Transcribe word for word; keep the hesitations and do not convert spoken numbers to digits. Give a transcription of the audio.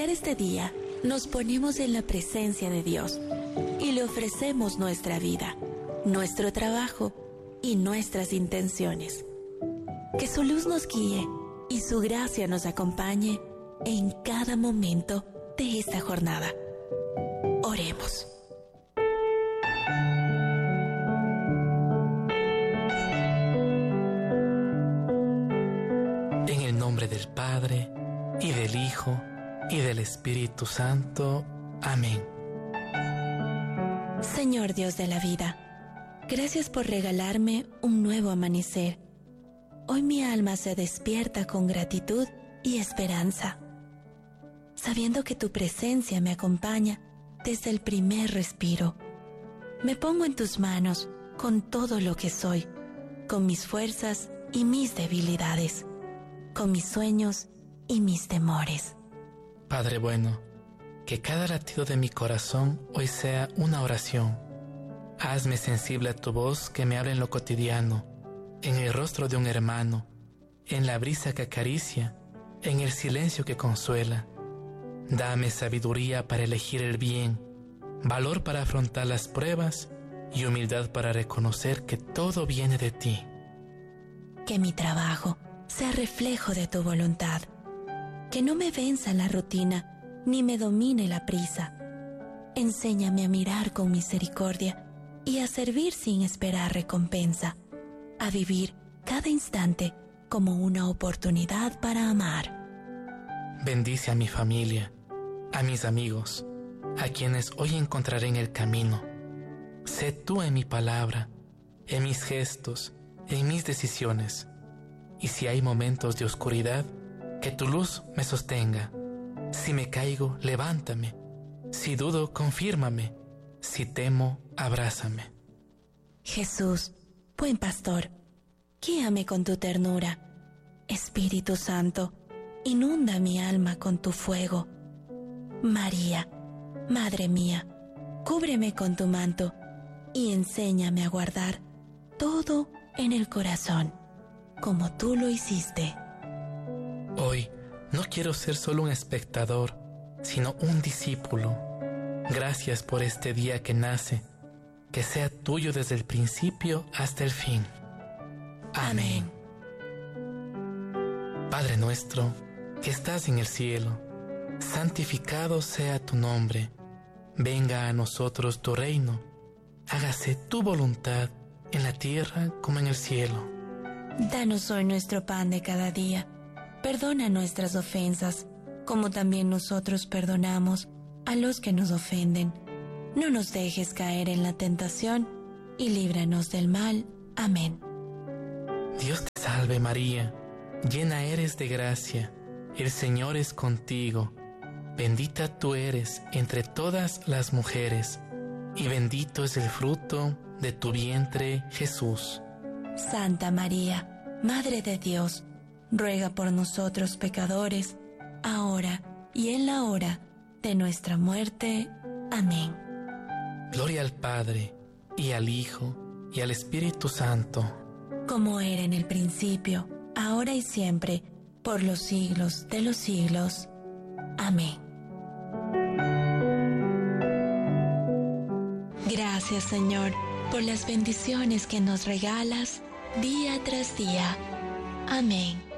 iniciar este día, nos ponemos en la presencia de Dios y le ofrecemos nuestra vida, nuestro trabajo y nuestras intenciones. Que su luz nos guíe y su gracia nos acompañe en cada momento de esta jornada. Oremos. En el nombre del Padre, y del Hijo, y del Espíritu Santo. Amén. Señor Dios de la vida, gracias por regalarme un nuevo amanecer. Hoy mi alma se despierta con gratitud y esperanza, sabiendo que tu presencia me acompaña desde el primer respiro. Me pongo en tus manos con todo lo que soy, con mis fuerzas y mis debilidades, con mis sueños y mis temores. Padre bueno, que cada latido de mi corazón hoy sea una oración. Hazme sensible a tu voz que me habla en lo cotidiano, en el rostro de un hermano, en la brisa que acaricia, en el silencio que consuela. Dame sabiduría para elegir el bien, valor para afrontar las pruebas y humildad para reconocer que todo viene de ti. Que mi trabajo sea reflejo de tu voluntad, que no me venza la rutina ni me domine la prisa. Enséñame a mirar con misericordia y a servir sin esperar recompensa, a vivir cada instante como una oportunidad para amar. Bendice a mi familia, a mis amigos, a quienes hoy encontraré en el camino. Sé tú en mi palabra, en mis gestos, en mis decisiones. Y si hay momentos de oscuridad, que tu luz me sostenga. Si me caigo, levántame. Si dudo, confírmame. Si temo, abrázame. Jesús, buen pastor, guíame con tu ternura. Espíritu Santo, inunda mi alma con tu fuego. María, Madre mía, cúbreme con tu manto y enséñame a guardar todo en el corazón, como tú lo hiciste. Hoy no quiero ser solo un espectador, sino un discípulo. Gracias por este día que nace, que sea tuyo desde el principio hasta el fin. Amén. Padre nuestro, que estás en el cielo, santificado sea tu nombre. Venga a nosotros tu reino. Hágase tu voluntad en la tierra como en el cielo. Danos hoy nuestro pan de cada día. Perdona nuestras ofensas, como también nosotros perdonamos a los que nos ofenden. No nos dejes caer en la tentación y líbranos del mal. Amén. Dios te salve María, llena eres de gracia, el Señor es contigo. Bendita tú eres entre todas las mujeres, y bendito es el fruto de tu vientre, Jesús. Santa María, Madre de Dios, ruega por nosotros pecadores, ahora y en la hora de nuestra muerte. Amén. Gloria al Padre, y al Hijo, y al Espíritu Santo. Como era en el principio, ahora y siempre, por los siglos de los siglos. Amén. Gracias, Señor, por las bendiciones que nos regalas día tras día. Amén.